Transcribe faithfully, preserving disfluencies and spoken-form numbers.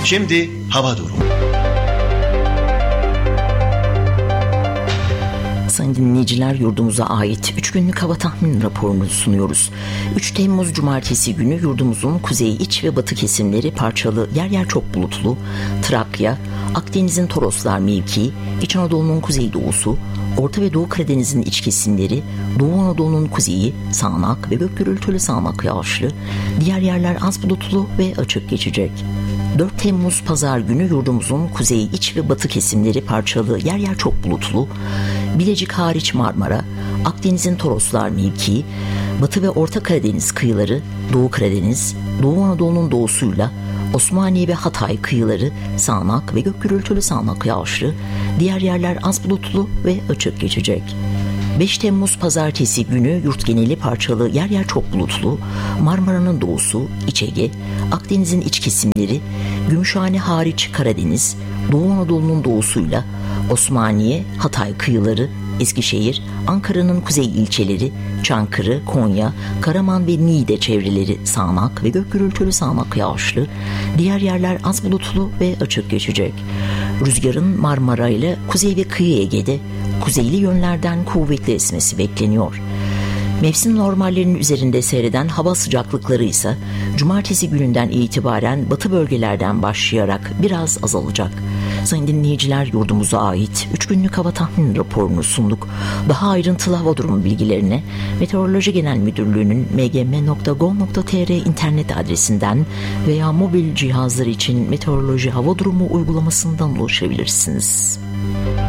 Şimdi hava durumu. Sayın dinleyiciler, yurdumuza ait üç günlük hava tahmin raporunu sunuyoruz. üç Temmuz Cumartesi günü yurdumuzun kuzey, iç ve batı kesimleri parçalı, yer yer çok bulutlu. Trakya, Akdeniz'in Toroslar mevkii, İç Anadolu'nun kuzeydoğusu, Orta ve Doğu Karadeniz'in iç kesimleri, Doğu Anadolu'nun kuzeyi, sağanak ve gök gürültülü sağanak yağışlı. Diğer yerler az bulutlu ve açık geçecek. dört Temmuz Pazar günü yurdumuzun kuzey, iç ve batı kesimleri parçalı, yer yer çok bulutlu. Bilecik hariç Marmara, Akdeniz'in Toroslar mevkii, Batı ve Orta Karadeniz kıyıları, Doğu Karadeniz, Doğu Anadolu'nun doğusuyla Osmaniye ve Hatay kıyıları sağanak ve gök gürültülü sağanak yağışlı. Diğer yerler az bulutlu ve açık geçecek. beş Temmuz Pazartesi günü yurt geneli parçalı, yer yer çok bulutlu. Marmara'nın doğusu, İç Ege, Akdeniz'in iç kesimleri, Gümüşhane hariç Karadeniz, Doğu Anadolu'nun doğusuyla Osmaniye, Hatay kıyıları, Eskişehir, Ankara'nın kuzey ilçeleri, Çankırı, Konya, Karaman ve Niğde çevreleri sağanak ve gök gürültülü sağanak yağışlı. Diğer yerler az bulutlu ve açık geçecek. Rüzgarın Marmara ile kuzey ve kıyı Ege'de kuzeyli yönlerden kuvvetli esmesi bekleniyor. Mevsim normallerinin üzerinde seyreden hava sıcaklıkları ise Cumartesi gününden itibaren batı bölgelerden başlayarak biraz azalacak. Sayın dinleyiciler, yurdumuza ait üç günlük hava tahmin raporunu sunduk. Daha ayrıntılı hava durumu bilgilerine Meteoroloji Genel Müdürlüğü'nün m g m nokta gov nokta t r internet adresinden veya mobil cihazlar için meteoroloji hava durumu uygulamasından ulaşabilirsiniz.